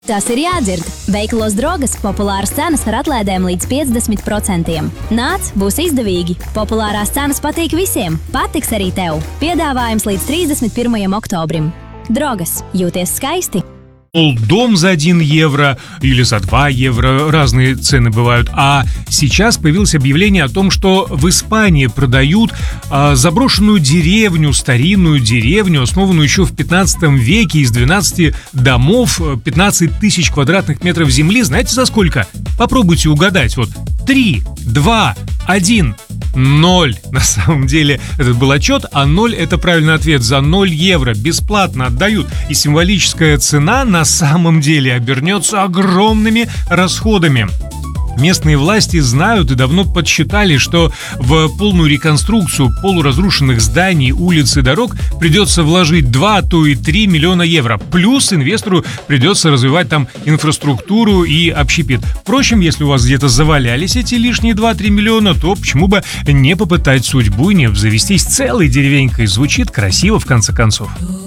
Tas ir jādzird. Veikalos Drogas populāras cenas ar atlaidēm līdz 50%. Nāc, būs izdevīgi. Populārās cenas patīk visiem. Patiks arī tev. Piedāvājums līdz 31. oktobrim. Drogas. Jūties skaisti. Дом за 1 евро или за 2 евро, разные цены бывают. А сейчас появилось объявление о том, что в Испании продают заброшенную деревню, старинную деревню, основанную еще в 15 веке из 12 домов, 15 тысяч квадратных метров земли. Знаете, за сколько? Попробуйте угадать. 3, 2, 1, 0. На самом деле этот был отчет, а 0 это правильный ответ. За 0 евро бесплатно отдают. И символическая цена на самом деле обернется огромными расходами. Местные власти знают и давно подсчитали, что в полную реконструкцию полуразрушенных зданий, улиц и дорог придется вложить 2, а то и 3 миллиона евро. Плюс инвестору придется развивать там инфраструктуру и общепит. Впрочем, если у вас где-то завалялись эти лишние 2-3 миллиона, то почему бы не попытать судьбу и не обзавестись целой деревенькой? Звучит красиво, в конце концов.